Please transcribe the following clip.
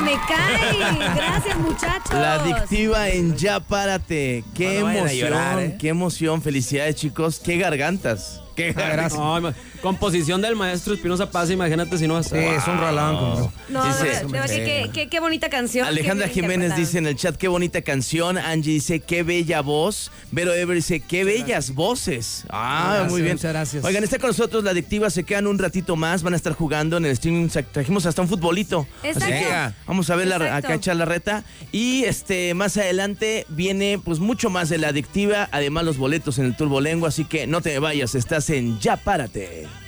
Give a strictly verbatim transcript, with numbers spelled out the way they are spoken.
me cae. Gracias, muchachos. La Adictiva en Ya Párate. Qué no emoción, llorar, ¿eh? qué emoción. Felicidades, chicos. Qué gargantas. Qué gargantas. No, composición del maestro Espinosa Paz, imagínate si no. Sí, es un rolón. Como... No, Dice, de verdad que qué, qué, qué bonita canción. Alejandra qué bien Jiménez interpretada. dice en el chat, qué bonita canción. Angie dice, qué bella voz. Vero Ever dice, qué bellas voces. Ah, Gracias, muy bien. muchas gracias. Oigan, está con nosotros La Adictiva. Se quedan un ratito más. Van a estar jugando en el streaming. Trajimos hasta un futbolito. Exacto. Así que vamos a ver la, Exacto. acá echar la reta. Y este más adelante viene pues mucho más de La Adictiva. Además los boletos en el Turbolengua. Así que no te vayas. Estás en Ya Párate.